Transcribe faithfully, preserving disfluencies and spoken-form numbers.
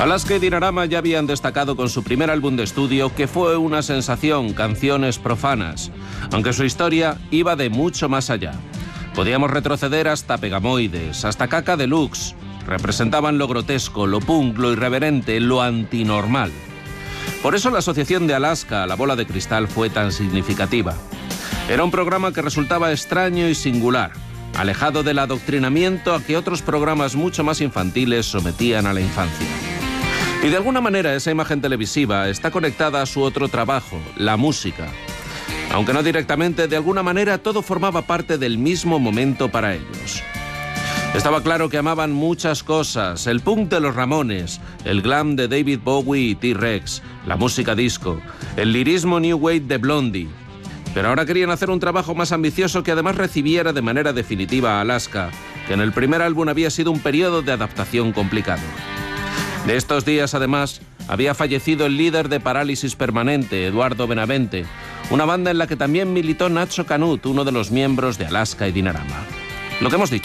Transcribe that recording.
Alaska y Dinarama ya habían destacado con su primer álbum de estudio, que fue una sensación, Canciones Profanas, aunque su historia iba de mucho más allá. Podíamos retroceder hasta Pegamoides, hasta Caca Deluxe. Representaban lo grotesco, lo punk, lo irreverente, lo antinormal. Por eso la asociación de Alaska a La Bola de Cristal fue tan significativa. Era un programa que resultaba extraño y singular, alejado del adoctrinamiento a que otros programas mucho más infantiles sometían a la infancia. Y de alguna manera esa imagen televisiva está conectada a su otro trabajo, la música. Aunque no directamente, de alguna manera todo formaba parte del mismo momento para ellos. Estaba claro que amaban muchas cosas: el punk de los Ramones, el glam de David Bowie y T-Rex, la música disco, el lirismo new wave de Blondie. Pero ahora querían hacer un trabajo más ambicioso que además recibiera de manera definitiva a Alaska, que en el primer álbum había sido un periodo de adaptación complicado. De estos días, además, había fallecido el líder de Parálisis Permanente, Eduardo Benavente, una banda en la que también militó Nacho Canut, uno de los miembros de Alaska y Dinarama. Lo que hemos dicho.